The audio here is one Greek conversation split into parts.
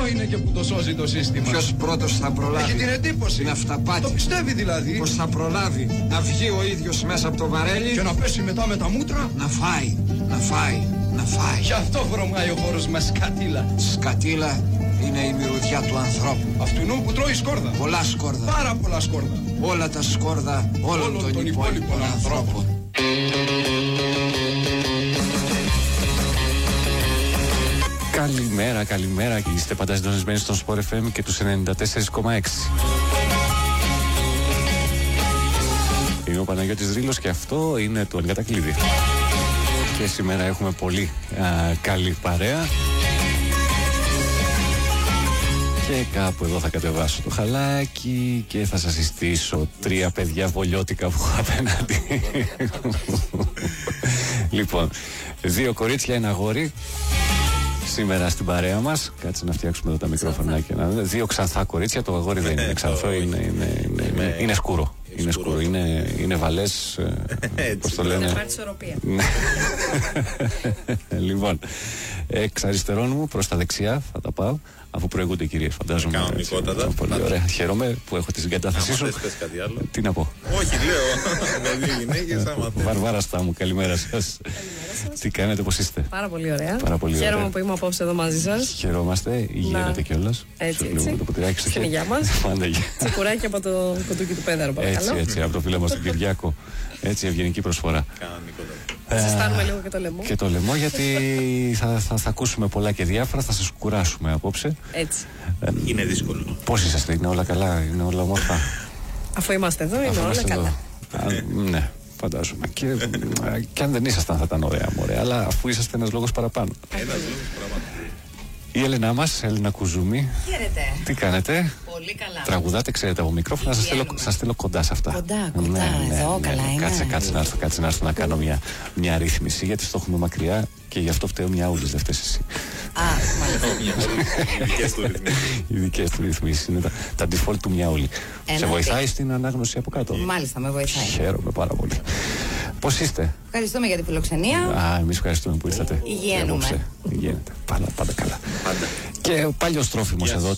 μόνο είναι και που το σώζει το σύστημα. Ποιος πρώτος θα προλάβει? Έχει την εντύπωση. Είναι αυταπάτη. Το πιστεύει δηλαδή. Πως θα προλάβει να βγει ο ίδιος μέσα από το βαρέλι και να πέσει μετά με τα μούτρα. Να φάει, να φάει, να φάει. Γι' αυτό βρωμάει ο χώρος μας σκατήλα. Σκατήλα είναι η μυρωδιά του ανθρώπου. Αυτού που τρώει σκόρδα. Πολλά σκόρδα. Πάρα πολλά σκόρδα. Όλα τα σκόρδα όλων των υπόλοιπων ανθρώπων. Καλημέρα, καλημέρα. Είστε πάντα συντονισμένοι στον Sport FM και τους 94,6. Είμαι ο Παναγιώτης Ρήλος και αυτό είναι το Εγκατακλείδη. Και σήμερα έχουμε πολύ καλή παρέα. Και κάπου εδώ θα κατεβάσω το χαλάκι και θα σας συστήσω 3 παιδιά βολιώτικα που έχω απέναντι. Λοιπόν, 2 κορίτσια, 1 αγόρι. Σήμερα στην παρέα μας, κάτσε να φτιάξουμε εδώ τα μικρόφωνάκια. 2 ξανθά κορίτσια, το αγόρι δεν είναι ξανθό, είναι σκούρο. Είναι σκούρο, είναι βαλές, πώς το λένε. Λοιπόν, εξ αριστερών μου προς τα δεξιά θα τα πάω, αφού προηγούνται οι κυρίες, φαντάζομαι. Κανονικότατα. Πολύ ωραία. Χαίρομαι που έχω τη συγκατάθεσή σου. Κάτι άλλο. Τι να πω. Όχι, λέω. Με 2 γυναίκες άμα θέλει. Βαρβάρα Στάμου, καλημέρα σας. Τι κάνετε, πώς είστε? Πάρα πολύ ωραία. Πάρα πολύ ωραία. Χαίρομαι που είμαι απόψε εδώ μαζί σας. Χαιρόμαστε, υγιένετε κιόλας. Έτσι. Το ποτηράκι στο Στην χέρι. υγειά μας. Τσικουράκι από το κουτούκι του πέδαρου, παρακαλώ. Έτσι, από το φίλο μας τον Κυριάκο. Έτσι, ευγενική προσφορά. Σας στάνουμε λίγο και το λαιμό. Και το λαιμό, γιατί θα ακούσουμε πολλά και διάφορα, θα σας κουράσουμε απόψε. Έτσι. Είναι δύσκολο. Πώς είσαστε, είναι όλα καλά, είναι όλα όμορφα? Αφού είμαστε εδώ, είναι όλα καλά. Ναι, φαντάζομαι. Και αν δεν ήσασταν θα ήταν ωραία, μωρέ, αλλά αφού είσαστε ένας λόγος παραπάνω. Η Έλενά μας, Έλληνα Κουζούμη. Χαίρετε. Τι κάνετε? Πολύ καλά. Τραγουδάτε, ξέρετε από μικρόφωνα, σας στέλνω κοντά σε αυτά. Κοντά, εδώ, καλά είναι. Κάτσε να έρθω να κάνω μια ρύθμιση, γιατί στο έχουμε μακριά και γι' αυτό φταίω μια ούλης, δεν φταίς εσύ. Α, μάλιστα. Οι δικές του ρυθμίσεις είναι τα default του Μιαούλη. Σε βοηθάει στην ανάγνωση από κάτω? Μάλιστα, με βοηθάει. Χαίρομαι πάρα πολύ. Πώς είστε? Ευχαριστούμε για την φιλοξενία. Εμείς ευχαριστούμε που ήρθατε. Υγιαίνουμε. Υγιαίνεται. Πάντα καλά. Και ο παλιός τρόφιμος εδώ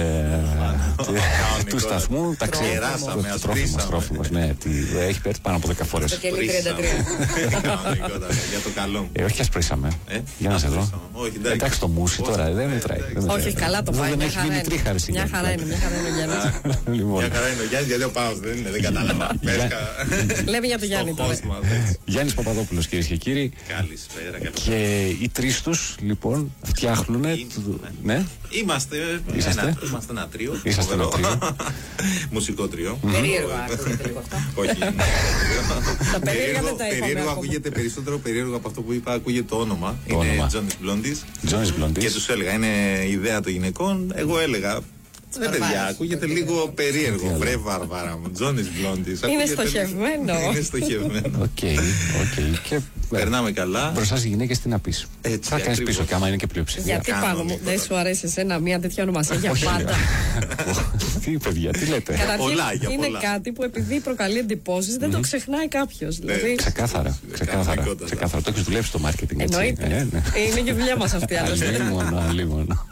του σταθμού. Τα ξέρετε. Τρόφιμος. Ναι, έχει πέρθει πάνω από 10 φορές. Το κελί 33. Για το καλό. Όχι, ασπρίσαμε. Για να σε δω. Εντάξει, το μουσι τώρα δεν μετράει. Όχι, καλά το πάει. Δεν έχει γίνει τρίχαρη μια χαρά είναι ο Γιάννης. Μια χαρά είναι ο Γιάννης, γιατί ο Παύλος δεν είναι, δεν κατάλαβα. Λέμε για το Γιάννη τώρα. Γιάννης Παπαδόπουλος, κυρίες και κύριοι. Καλησπέρα. Και οι 3 τους λοιπόν φτιάχνουν. Ναι. Είμαστε ένα τρίο. Είσαστε ένα τρίο. Μουσικό τρίο. Περίεργο ακούγεται λίγο αυτό. Όχι. Τα περίεργα δεν τα είπαμε. Περίεργο ακούγεται περισσότερο περίεργο από αυτό που είπα, ακούγεται το όνομα. Είναι Johnny's Blondies. Και τους έλεγα, είναι ιδέα των γυναικών. Εγώ έλεγα, ναι παιδιά, ακούγεται λίγο περίεργο. Βρε Βαρβάρα μου, Johnny's Blondies. Είναι στοχευμένο. Είναι στοχευμένο. Οκ. Περνάμε καλά. Μπροστά στις γυναίκες τι να πεις? Θα κάνεις πίσω και άμα είναι και πλειοψηφία. Γιατί πάνω μου δεν σου αρέσει εσένα μια τέτοια ονομασία για πάντα? Τι παιδιά, τι λέτε? Καταρχήν είναι κάτι που επειδή προκαλεί εντυπώσεις δεν το ξεχνάει κάποιος. Ξεκάθαρα. Το έχεις δουλέψει στο marketing, έτσι? Εννοείται. Είναι και δουλειά μας αυτή άλλωστε. Λίγο.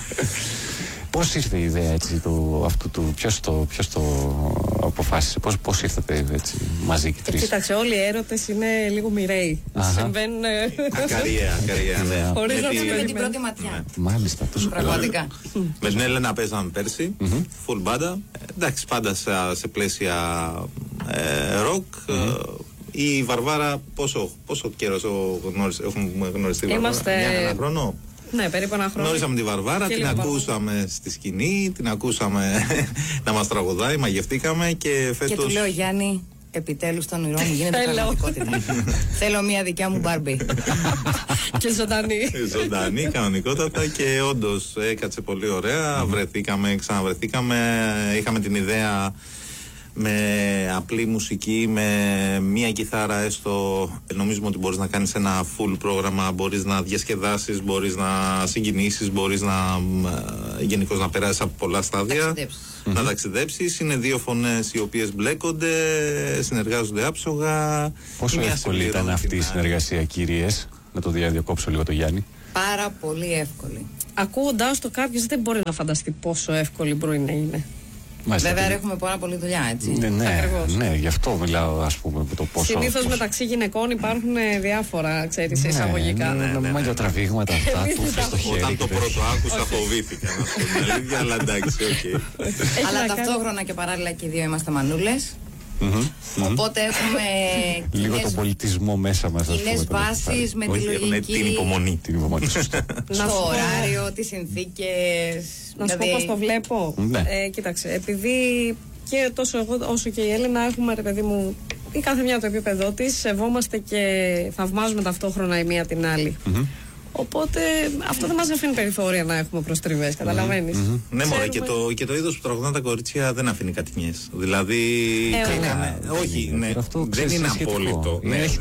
Πώς ήρθε η ιδέα έτσι, αυτού του, ποιος το αποφάσισε, πώς ήρθατε έτσι μαζί και 3? Κοίταξε, όλοι οι έρωτες είναι λίγο μοιραίοι. Συμβαίνουν. Ακαριέα, ναι. Χωρίς να με την πρώτη ματιά. Μάλιστα, τόσο πραγματικά. Με την Έλενα παίζαμε πέρσι, full μπάντα. Εντάξει, πάντα σε πλαίσια rock. Η Βαρβάρα, πόσο καιρό έχουμε γνωριστεί? Είμαστε. Ένα χρόνο. Ναι, περίπου ένα χρόνο. Γνώρισαμε τη Βαρβάρα, την ακούσαμε στη σκηνή, την ακούσαμε να μας τραγουδάει, μαγευτήκαμε και φέτος. Και του λέω, Γιάννη, επιτέλους το όνειρό μου γίνεται πραγματικότητα. Θέλω μια δικιά μου Μπάρμπι. Και ζωντανή. Ζωντανή, κανονικότατα, και όντως έκατσε πολύ ωραία. Ξαναβρεθήκαμε, είχαμε την ιδέα με απλή μουσική, με μία κιθάρα έστω. Νομίζουμε ότι μπορείς να κάνεις ένα full πρόγραμμα, μπορείς να διασκεδάσεις, μπορείς να συγκινήσεις, μπορείς να γενικώς να περάσεις από πολλά στάδια, να ταξιδέψεις. Είναι 2 φωνές οι οποίες μπλέκονται, συνεργάζονται άψογα. Πόσο εύκολη ήταν αυτή η συνεργασία, κυρίες? Να το διακόψω λίγο το Γιάννη. Πάρα πολύ εύκολη. ακούγοντάς το κάποιος δεν μπορεί να φανταστεί πόσο εύκολη μπορεί να είναι. Βέβαια έχουμε πάρα πολλή δουλειά, έτσι. Ναι, γι' αυτό μιλάω, ας πούμε, το πόσο. Συνήθως μεταξύ γυναικών υπάρχουν διάφορα, ξέρεις, εισαγωγικά. Μαλλιοτραβήγματα αυτά που στο χέρι. Όταν το πρώτο άκουσα φοβήθηκα, να σου πω την αλήθεια, αλλά εντάξει, οκ. Αλλά ταυτόχρονα και παράλληλα και οι δύο είμαστε μανούλες. Οπότε έχουμε λίγο τον πολιτισμό μέσα μας. Κοινές βάσεις με τη λογική. Την υπομονή. Στο ωράριο, τις συνθήκες. Να σου πω πώς το βλέπω. Κοίταξε, επειδή και τόσο εγώ όσο και η Έλενα έχουμε, ρε παιδί μου, η κάθε μια το επίπεδό της, σεβόμαστε και θαυμάζουμε ταυτόχρονα η μία την άλλη. Οπότε αυτό δεν μας αφήνει περιθώρια να έχουμε προστριβές, καταλαβαίνεις. Ναι, μωρέ, και το είδος που τραγουδάνε τα κορίτσια δεν αφήνει κατηνιές. Δηλαδή. Όχι, ναι, δεν είναι απόλυτο.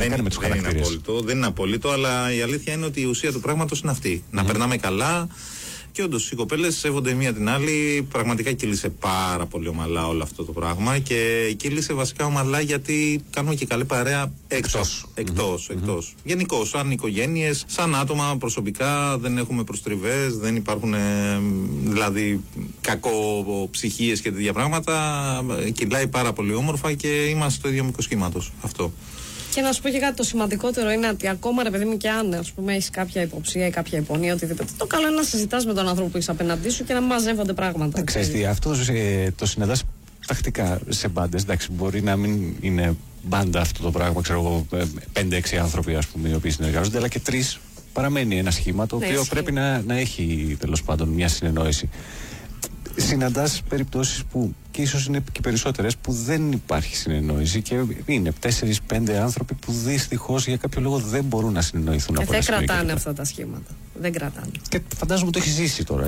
Δεν είναι απόλυτο, αλλά η αλήθεια είναι ότι η ουσία του πράγματος είναι αυτή. Να περνάμε καλά. Και όντως οι κοπέλες σέβονται μία την άλλη. Πραγματικά κύλησε πάρα πολύ ομαλά όλο αυτό το πράγμα. Και κύλησε βασικά ομαλά γιατί κάνουμε και καλή παρέα εκτός. Γενικώς, σαν οικογένειες, σαν άτομα προσωπικά, δεν έχουμε προστριβές, δεν υπάρχουν δηλαδή κακοψυχίες και τέτοια πράγματα. Κυλάει πάρα πολύ όμορφα και είμαστε στο ίδιο μήκος κύματος. Αυτό. Και να σου πω και κάτι, το σημαντικότερο είναι ότι ακόμα, ρε παιδί μου, και αν ας πούμε έχεις κάποια υποψία ή κάποια υπονοία, οτιδήποτε, το καλό είναι να συζητάς με τον άνθρωπο που είσαι απέναντί σου και να μαζεύονται πράγματα. Ξέρεις τι, αυτό το συναντάς τακτικά σε μπάντες. Εντάξει, μπορεί να μην είναι μπάντα αυτό το πράγμα, ξέρω εγώ, 5-6 άνθρωποι ας πούμε οι οποίοι συνεργάζονται, αλλά και 3 παραμένει ένα σχήμα το οποίο πρέπει να έχει τέλος πάντων μια συνεννόηση. Συναντάς περιπτώσεις που και ίσως είναι και περισσότερες που δεν υπάρχει συνεννόηση και είναι 4-5 άνθρωποι που δυστυχώς για κάποιο λόγο δεν μπορούν να συνεννοηθούν από δεν κρατάνε αυτά τα σχήματα. Δεν κρατάνε. Και φαντάζομαι το έχει ζήσει τώρα.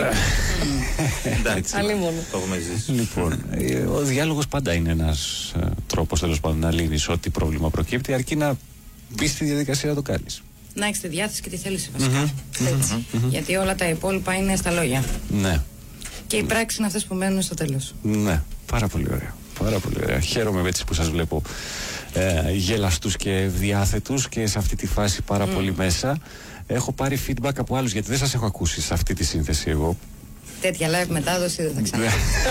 Εντάξει, το έχουμε ζήσει. Λοιπόν, ο διάλογος πάντα είναι ένας τρόπος τέλος πάντων να λύνεις ό,τι πρόβλημα προκύπτει, αρκεί να μπεις στη διαδικασία να το κάνεις. Να έχεις τη διάθεση και τη θέληση βασικά. Γιατί όλα τα υπόλοιπα είναι στα λόγια. Ναι. Και οι πράξεις είναι αυτές που μένουν στο τέλος. Ναι, πάρα πολύ ωραία. Πάρα πολύ ωραία. Χαίρομαι έτσι που σας βλέπω γελαστούς και διάθετους και σε αυτή τη φάση πάρα πολύ μέσα. Έχω πάρει feedback από άλλους γιατί δεν σας έχω ακούσει σε αυτή τη σύνθεση εγώ. Τέτοια live μετάδοση δεν θα ξανά.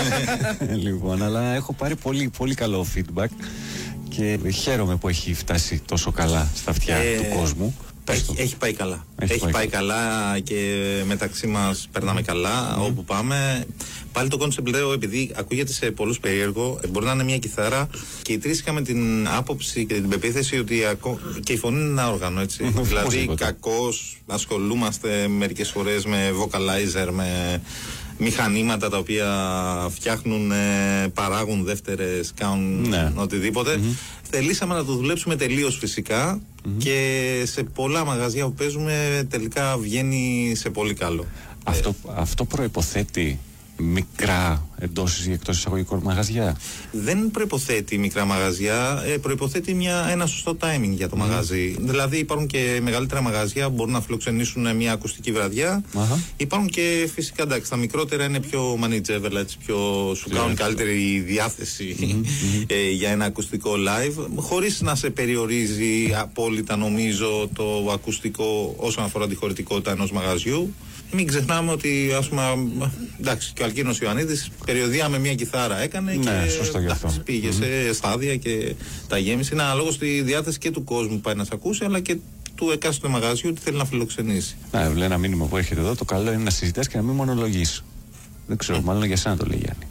Λοιπόν, αλλά έχω πάρει πολύ, πολύ καλό feedback και χαίρομαι που έχει φτάσει τόσο καλά στα αυτιά του κόσμου. Έχει πάει καλά. Έχει πάει καλά και μεταξύ μας περνάμε καλά όπου πάμε. Πάλι το concept λέω, επειδή ακούγεται σε πολλούς περίεργο, μπορεί να είναι μια κιθάρα και οι τρεις είχαμε την άποψη και την πεποίθηση ότι και η φωνή είναι ένα όργανο, έτσι. Δηλαδή, κακώς ασχολούμαστε μερικές φορές με vocalizer, με μηχανήματα τα οποία φτιάχνουν, παράγουν δεύτερες, κάνουν οτιδήποτε. Θελήσαμε να το δουλέψουμε τελείως φυσικά και σε πολλά μαγαζιά που παίζουμε τελικά βγαίνει σε πολύ καλό. Αυτό προϋποθέτει μικρά εντός ή εκτός εισαγωγικών μαγαζιά? Δεν προϋποθέτει μικρά μαγαζιά, προϋποθέτει ένα σωστό timing για το μαγαζί. Δηλαδή υπάρχουν και μεγαλύτερα μαγαζιά που μπορούν να φιλοξενήσουν μια ακουστική βραδιά. Υπάρχουν και φυσικά, εντάξει, τα μικρότερα είναι πιο manageable, έτσι, σου κάνουν καλύτερη διάθεση για ένα ακουστικό live, χωρίς να σε περιορίζει απόλυτα, νομίζω, το ακουστικό όσον αφορά τη χωρητικότητα ενός μαγαζιού. Μην ξεχνάμε ότι, ας πούμε, εντάξει, και ο Αλκίνος Ιωαννίδης περιοδία με μια κιθάρα έκανε και πήγε σε στάδια και τα γέμισε. Είναι αναλόγως στη διάθεση και του κόσμου που πάει να σε ακούσει, αλλά και του εκάστοτε μαγαζιού τι θέλει να φιλοξενήσει. Ναι, ένα μήνυμα που έρχεται εδώ, το καλό είναι να συζητάς και να μην μονολογείς. Δεν ξέρω, μάλλον για σένα το λέει Γιάννη.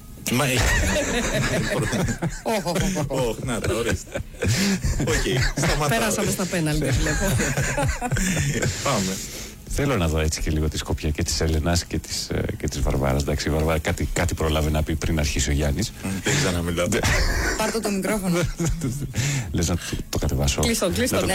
Να τα ορίστε. Πέρασαμε στα πέναλτι, βλέπω. Πάμε. Θέλω να δω έτσι και λίγο τη σκοπιά και της Έλενας και της Βαρβάρας. Εντάξει, η Βαρβάρα κάτι πρόλαβε να πει πριν αρχίσει ο Γιάννης. Δεν ξαναμιλάτε. Πάρτε το μικρόφωνο. Λες να το κατεβάσω? Κλείστο. Ναι.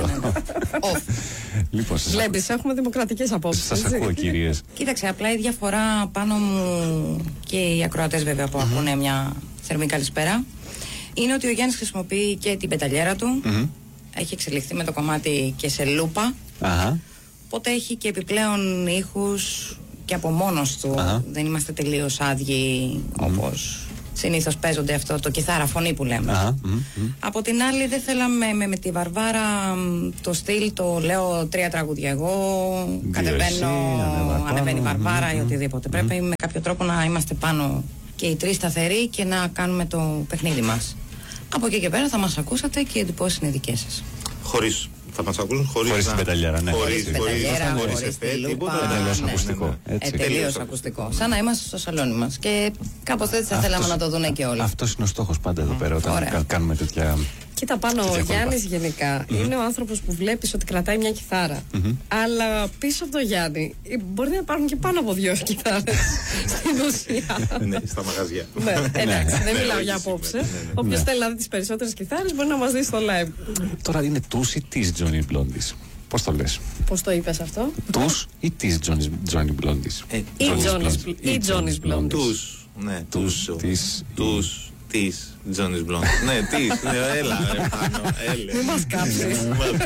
Λοιπόν, βλέπεις, έχουμε δημοκρατικές απόψεις. Σας ακούω, κυρίες. Κοίταξε, απλά η διαφορά πάνω μου και οι ακροατές βέβαια που ακούνε μια θερμή καλησπέρα είναι ότι ο Γιάννης χρησιμοποιεί και την πεταλιέρα του. Έχει εξελιχθεί με το κομμάτι και σε λούπα. Οπότε έχει και επιπλέον ήχους και από μόνος του. Δεν είμαστε τελείως άδειοι όπως συνήθως παίζονται αυτό το κιθάρα φωνή που λέμε. Από την άλλη δεν θέλαμε με τη Βαρβάρα το στυλ, το λέω 3 τραγούδια εγώ, κατεβαίνω, ανεβαίνει η Βαρβάρα ή οτιδήποτε. Πρέπει με κάποιο τρόπο να είμαστε πάνω και οι 3 σταθεροί και να κάνουμε το παιχνίδι μας. Από εκεί και πέρα θα μας ακούσατε και οι εντυπώσεις είναι δικές σας. Χωρίς. Θα μας ακούσουν χωρίς την πεταλιέρα, ναι. Χωρίς τη λούπα. Τελείως ακουστικό. Τελείως ακουστικό. Σαν να είμαστε στο σαλόνι μας. Και κάπως έτσι θα θέλαμε να το δουν και όλοι. Αυτός είναι ο στόχος πάντα εδώ πέρα όταν κάνουμε τέτοια. Κοίτα πάνω, ο Γιάννης γενικά είναι ο άνθρωπος που βλέπεις ότι κρατάει μια κιθάρα. Αλλά πίσω από το Γιάννη μπορεί να υπάρχουν και πάνω από 2 κιθάρες στην ουσία. Ναι, στα μαγαζιά. Ναι, εντάξει, δεν μιλάω για απόψε. Όποιος θέλει να δει τις περισσότερες κιθάρες μπορεί να μας δει στο live. Τώρα είναι τους ή της Johnny Blondies? Πώς το λες? Πώς το είπες αυτό? Τους ή της Johnny Blondies? Ή Johnny's Blondies. Τους, ναι, Τους, της Johnny's Blondies. Ναι, της, έλα ρε πάνω, έλα. Μην μας κάψεις.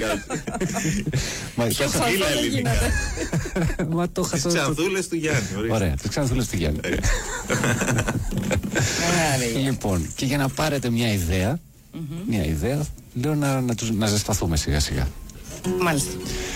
Πιο φαλφό δεν γίνεται. Μα το Τις ξανθούλες του Γιάννη. Ωραία, τις ξανθούλες του Γιάννη. Λοιπόν, και για να πάρετε μια ιδέα, λέω να ζεσταθούμε σιγά σιγά. Μάλιστα.